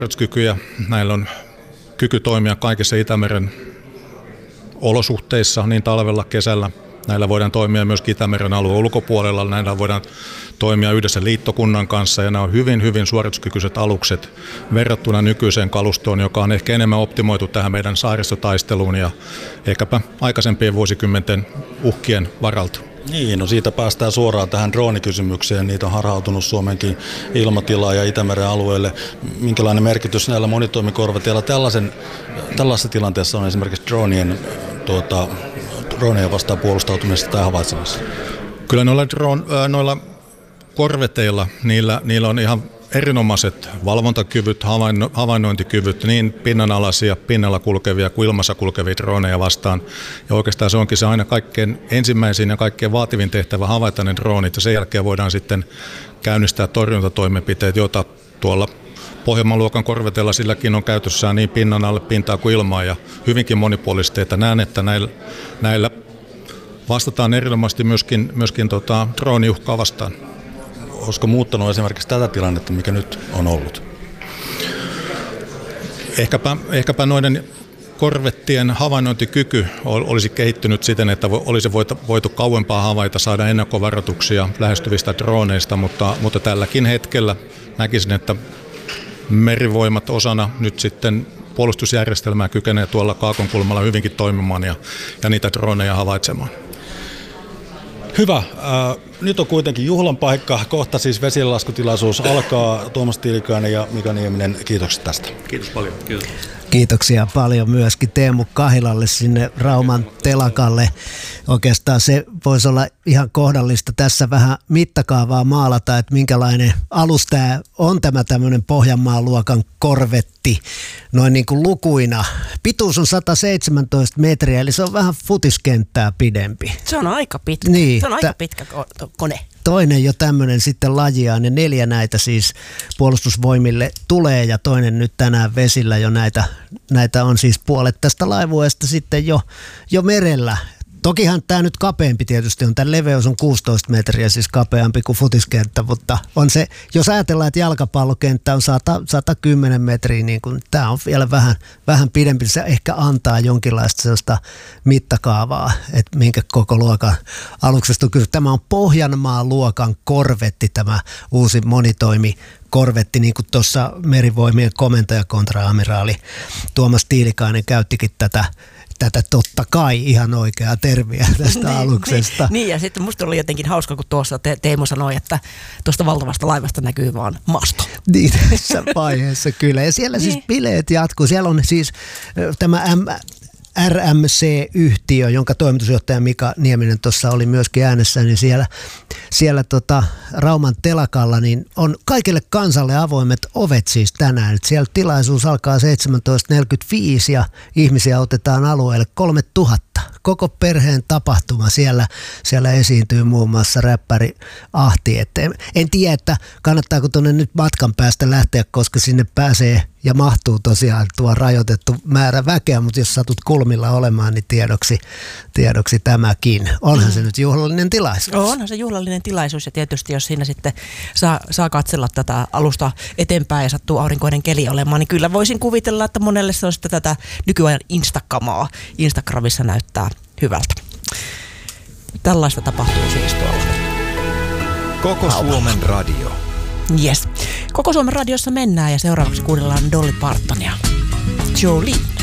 Kykyjä. Näillä on kyky toimia kaikissa Itämeren olosuhteissa, niin talvella, kesällä. Näillä voidaan toimia myös Itämeren alueen ulkopuolella. Näillä voidaan toimia yhdessä liittokunnan kanssa ja nämä on hyvin, hyvin suorituskykyiset alukset verrattuna nykyiseen kalustoon, joka on ehkä enemmän optimoitu tähän meidän saaristotaisteluun ja ehkäpä aikaisempien vuosikymmenten uhkien varalta. Niin, no siitä päästään suoraan tähän droonikysymykseen. Niitä on harhautunut Suomenkin ilmatilaan ja Itämeren alueelle. Minkälainen merkitys näillä monitoimikorveteilla tällaisessa tilanteessa on esimerkiksi droneja vastaan puolustautumisesta tai havaitsemassa? Kyllä noilla korveteilla, niillä on ihan erinomaiset valvontakyvyt, havainnointikyvyt, niin pinnanalaisia, pinnalla kulkevia kuin ilmassa kulkevia droneja vastaan. Ja oikeastaan se onkin se aina kaikkein ensimmäisin ja kaikkein vaativin tehtävä havaita ne dronit. Ja sen jälkeen voidaan sitten käynnistää torjuntatoimenpiteet, joita tuolla Pohjanmaan luokan korveteilla silläkin on käytössään niin pinnan alle, pintaa kuin ilmaa ja hyvinkin monipuolisesti. Että näen, että näillä vastataan erinomaisesti myöskin drooniuhkaa vastaan. Olisiko muuttanut esimerkiksi tätä tilannetta, mikä nyt on ollut? Ehkäpä noiden korvettien havainnointikyky olisi kehittynyt siten, että olisi voitu kauempaa havaita, saada ennakkovaroituksia lähestyvistä droneista, mutta tälläkin hetkellä näkisin, että merivoimat osana nyt sitten puolustusjärjestelmää kykenee tuolla Kaakonkulmalla hyvinkin toimimaan ja niitä droneja havaitsemaan. Hyvä. Nyt on kuitenkin juhlan paikka. Kohta siis vesilaskutilaisuus alkaa. Tuomas Tiilikainen ja Mika Nieminen, kiitokset tästä. Kiitos paljon. Kiitos. Kiitoksia paljon myöskin Teemu Kahilalle sinne Rauman telakalle. Oikeastaan se voisi olla ihan kohdallista tässä vähän mittakaavaa maalata, että minkälainen alus tämä on tämä tämmöinen Pohjanmaan luokan korvetti. Noin niin kuin lukuina. Pituus on 117 metriä, eli se on vähän futiskenttää pidempi. Se on aika pitkä. Niin, se on aika pitkä kone. Toinen jo tämmöinen sitten lajiaan ja 4 näitä siis puolustusvoimille tulee ja toinen nyt tänään vesillä jo näitä on siis puolet tästä laivueesta sitten jo merellä. Tokihan tämä nyt kapeampi tietysti on, tämän leveys on 16 metriä, siis kapeampi kuin futiskenttä, mutta on se, jos ajatellaan, että jalkapallokenttä on 110 metriä, niin kun tämä on vielä vähän pidempi, se ehkä antaa jonkinlaista sellaista mittakaavaa, että minkä koko luokan aluksesta on kyse. Tämä on Pohjanmaan luokan korvetti, tämä uusi monitoimikorvetti, niin kuin tuossa merivoimien komentaja kontra-amiraali Tuomas Tiilikainen käyttikin tätä totta kai ihan oikeaa termiä tästä aluksesta. Niin, ja sitten musta oli jotenkin hauska, kun tuossa Teemu sanoi, että tuosta valtavasta laivasta näkyy vaan masto. Niin, tässä vaiheessa kyllä. Ja siellä siis bileet jatkuu. Siellä on siis tämä RMC-yhtiö, jonka toimitusjohtaja Mika Nieminen tuossa oli myöskin äänessä, niin siellä Rauman telakalla niin on kaikille kansalle avoimet ovet siis tänään. Et siellä tilaisuus alkaa 17.45 ja ihmisiä otetaan alueelle 3000. Koko perheen tapahtuma. Siellä esiintyy muun muassa räppäri Ahti. En tiedä, että kannattaako tuonne nyt matkan päästä lähteä, koska sinne pääsee ja mahtuu tosiaan tuo rajoitettu määrä väkeä, mutta jos satut kulmilla olemaan, niin tiedoksi tämäkin. Onhan se nyt juhlallinen tilaisuus. Onhan se juhlallinen tilaisuus ja tietysti jos siinä sitten saa katsella tätä alusta eteenpäin ja sattuu aurinkoinen keli olemaan, niin kyllä voisin kuvitella, että monelle se on sitten tätä nykyajan Instakamaa. Instagramissa näyttää hyvältä. Tällaista tapahtuu siis tuolla. Koko Suomen radio. Yes. Koko Suomen radiossa mennään ja seuraavaksi kuunnellaan Dolly Partonia. Jolene.